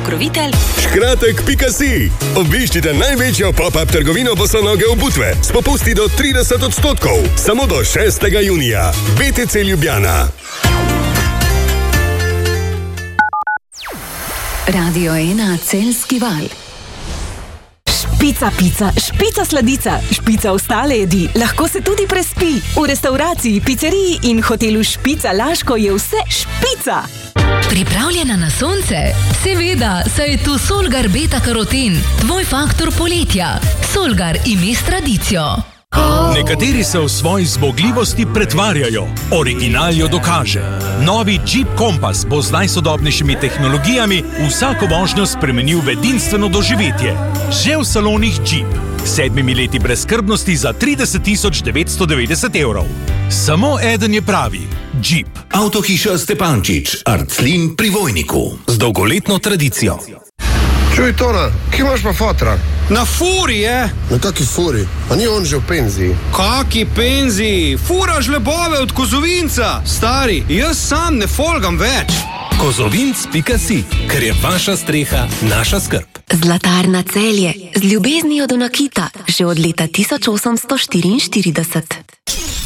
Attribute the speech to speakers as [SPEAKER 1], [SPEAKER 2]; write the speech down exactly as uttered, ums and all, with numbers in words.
[SPEAKER 1] pokrovitelj
[SPEAKER 2] Škratek pika si. Obiščite največjo pop-up trgovino bosonoge obutve s popusti do trideset odstotkov. Samo do šestega junija. B T C Ljubljana.
[SPEAKER 1] Radio ena Celjski val.
[SPEAKER 3] Špica pica, špica sladica, špica ostale jedi, lahko se tudi prespi. V restauraciji, pizzeriji in hotelu Špica Laško je vse špica.
[SPEAKER 4] Pripravljena na sonce? Seveda, saj je tu Solgar beta karoten, tvoj faktor poletja. Solgar ime s tradicijo.
[SPEAKER 5] Nekateri se v svoji zmogljivosti pretvarjajo, original jo dokaže. Novi Jeep Compass bo z najsodobnejšimi tehnologijami vsako vožnjo spremenil v edinstveno doživetje. Že v salonih Jeep. Sedmimi leti brezskrbnosti za trideset tisoč devetsto devetdeset evrov. Samo eden je pravi. Jeep.
[SPEAKER 6] Avtohiša Stepančič, Arclin pri Vojniku. Z dolgoletno tradicijo.
[SPEAKER 7] Čuj, Tona, kje imaš pa fotra?
[SPEAKER 8] Na furi je.
[SPEAKER 7] Na kaki furi? A ni on že v penziji?
[SPEAKER 8] Kaki penziji? Furaš lebove od Kozovinca. Stari, jaz sam ne folgam več.
[SPEAKER 6] Kozovinc pika si, ker je vaša streha naša skrb.
[SPEAKER 9] Zlatarna Celje, z ljubeznijo do nakita, že od leta tisoč osemsto štiriinštirideset.